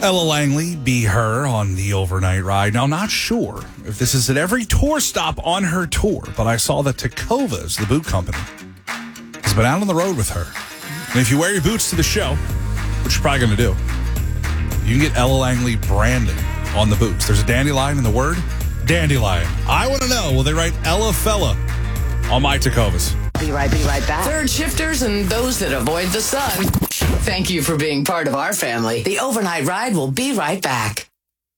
Ella Langley, be her on the overnight ride. Now, not sure if this is at every tour stop on her tour, but I saw that Tecovas, the boot company, has been out on the road with her. And if you wear your boots to the show, which you're probably going to do, you can get Ella Langley branding on the boots. There's a dandelion in the word, dandelion. I want to know, will they write Ella Fella on my Tecovas? Be right back. Third shifters and those that avoid the sun. Thank you for being part of our family. The overnight ride will be right back.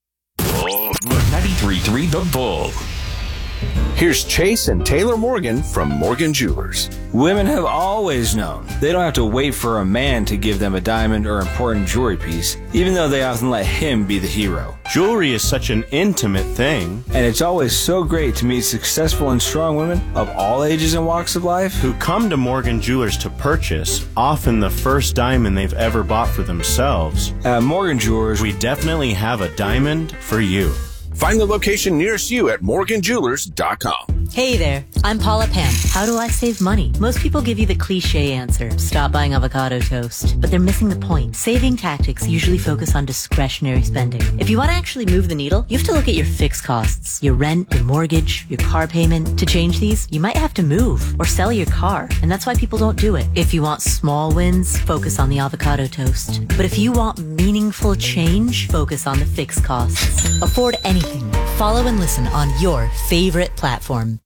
93.3 The Bull. Here's Chase and Taylor Morgan from Morgan Jewelers. Women have always known they don't have to wait for a man to give them a diamond or important jewelry piece, even though they often let him be the hero. Jewelry is such an intimate thing. And it's always so great to meet successful and strong women of all ages and walks of life Who come to Morgan Jewelers to purchase, often the first diamond they've ever bought for themselves. At Morgan Jewelers, We definitely have a diamond for you. Find the location nearest you at morganjewelers.com. Hey there, I'm Paula Pam. How do I save money? Most people give you the cliche answer, stop buying avocado toast. But they're missing the point. Saving tactics usually focus on discretionary spending. If you want to actually move the needle, you have to look at your fixed costs, your rent, your mortgage, your car payment. To change these, you might have to move or sell your car, and that's why people don't do it. If you want small wins, focus on the avocado toast. But if you want meaningful change, focus on the fixed costs. Afford anything. Follow and listen on your favorite platform.